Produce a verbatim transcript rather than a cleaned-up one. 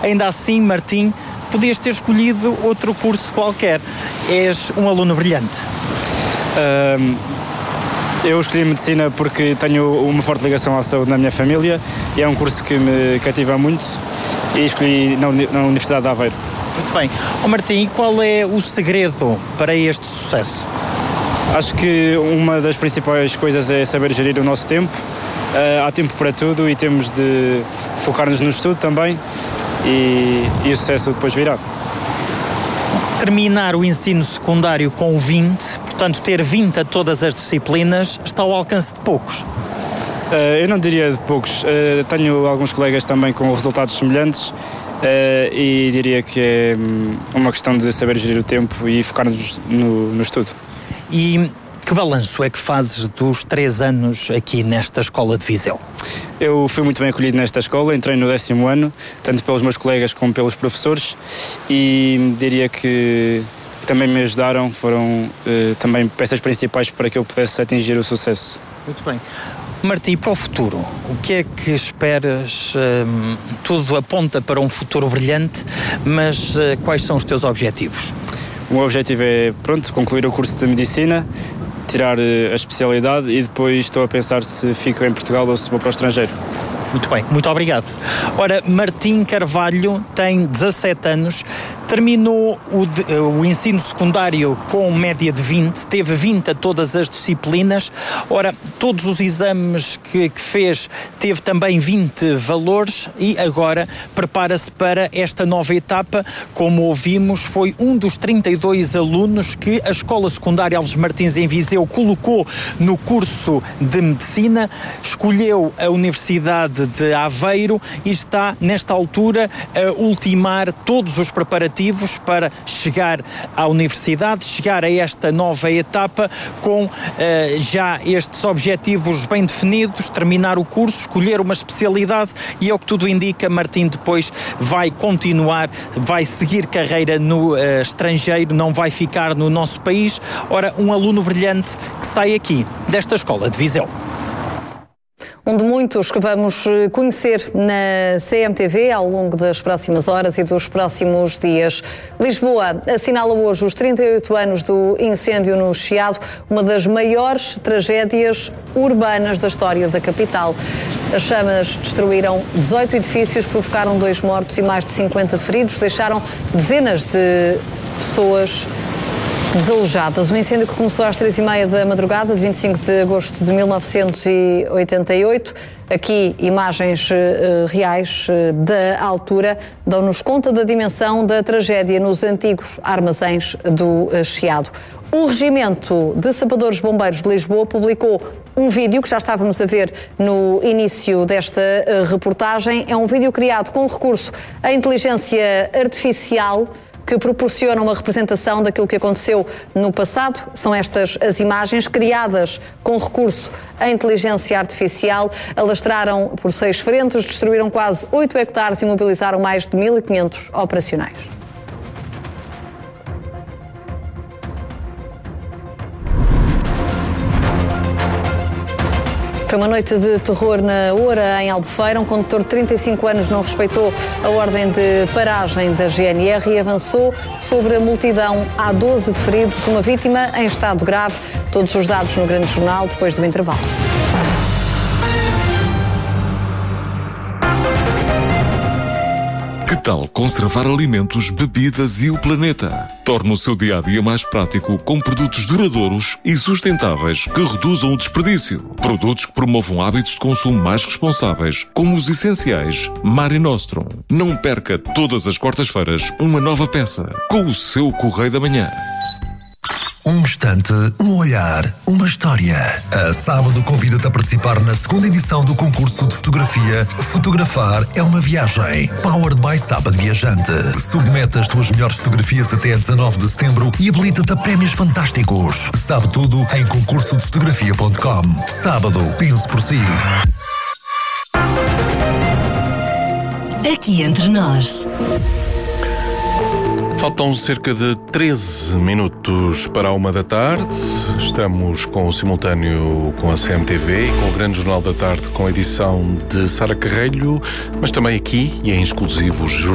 Ainda assim, Martim, podias ter escolhido outro curso qualquer. És um aluno brilhante. Um, eu escolhi Medicina porque tenho uma forte ligação à saúde na minha família e é um curso que me cativa muito e escolhi na, na Universidade de Aveiro. Muito bem. Oh, Martim, qual é o segredo para este sucesso? Acho que uma das principais coisas é saber gerir o nosso tempo. Uh, há tempo para tudo e temos de focar-nos no estudo também e, e o sucesso depois virá. Terminar o ensino secundário com vinte, portanto ter vinte a todas as disciplinas, está ao alcance de poucos? Uh, eu não diria de poucos. Uh, tenho alguns colegas também com resultados semelhantes. Uh, e diria que é um, uma questão de saber gerir o tempo e focar-nos no, no estudo. E que balanço é que fazes dos três anos aqui nesta escola de Viseu? Eu fui muito bem acolhido nesta escola, entrei no décimo ano, tanto pelos meus colegas como pelos professores, e diria que também me ajudaram, foram uh, também peças principais para que eu pudesse atingir o sucesso. Muito bem. Martim, para o futuro, o que é que esperas? Hum, tudo aponta para um futuro brilhante, mas uh, quais são os teus objetivos? O meu objetivo é, pronto, concluir o curso de Medicina, tirar uh, a especialidade e depois estou a pensar se fico em Portugal ou se vou para o estrangeiro. Muito bem, muito obrigado. Ora, Martim Carvalho tem dezassete anos, terminou o, de, o ensino secundário com média de vinte, teve vinte a todas as disciplinas. Ora, todos os exames que, que fez teve também vinte valores e agora prepara-se para esta nova etapa. Como ouvimos, foi um dos trinta e dois alunos que a Escola Secundária Alves Martins em Viseu colocou no curso de Medicina, escolheu a Universidade de Aveiro e está, nesta altura, a ultimar todos os preparativos para chegar à universidade, chegar a esta nova etapa com uh, já estes objetivos bem definidos, terminar o curso, escolher uma especialidade e, ao que tudo indica, Martim depois vai continuar, vai seguir carreira no uh, estrangeiro, não vai ficar no nosso país. Ora, um aluno brilhante que sai aqui desta escola de Viseu. Um de muitos que vamos conhecer na C M T V ao longo das próximas horas e dos próximos dias. Lisboa assinala hoje os trinta e oito anos do incêndio no Chiado, uma das maiores tragédias urbanas da história da capital. As chamas destruíram dezoito edifícios, provocaram dois mortos e mais de cinquenta feridos, deixaram dezenas de pessoas desalojadas. Um incêndio que começou às três e meia da madrugada de vinte e cinco de agosto de mil novecentos e oitenta e oito. Aqui imagens uh, reais uh, da altura dão-nos conta da dimensão da tragédia nos antigos armazéns do uh, Chiado. O Regimento de Sapadores Bombeiros de Lisboa publicou um vídeo que já estávamos a ver no início desta uh, reportagem. É um vídeo criado com recurso à inteligência artificial que proporciona uma representação daquilo que aconteceu no passado. São estas as imagens criadas com recurso à inteligência artificial. Alastraram por seis frentes, destruíram quase oito hectares e mobilizaram mais de mil e quinhentos operacionais. Foi uma noite de terror na Oura, em Albufeira. Um condutor de trinta e cinco anos não respeitou a ordem de paragem da G N R e avançou sobre a multidão. Há doze feridos, uma vítima em estado grave. Todos os dados no Grande Jornal, depois do intervalo. Que tal conservar alimentos, bebidas e o planeta? Torne o seu dia-a-dia mais prático com produtos duradouros e sustentáveis que reduzam o desperdício. Produtos que promovam hábitos de consumo mais responsáveis, como os essenciais Mare Nostrum. Não perca todas as quartas-feiras uma nova peça com o seu Correio da Manhã. Um instante, um olhar, uma história. A Sábado convida-te a participar na segunda edição do concurso de fotografia Fotografar é uma Viagem. Powered by Sábado Viajante. Submete as tuas melhores fotografias até dezanove de setembro e habilita-te a prémios fantásticos. Sabe tudo em concurso de fotografia ponto com. Sábado, pense por si. Aqui entre nós. Faltam cerca de treze minutos para a uma da tarde. Estamos com o simultâneo com a C M T V e com o Grande Jornal da Tarde com a edição de Sara Carrelho, mas também aqui e em exclusivos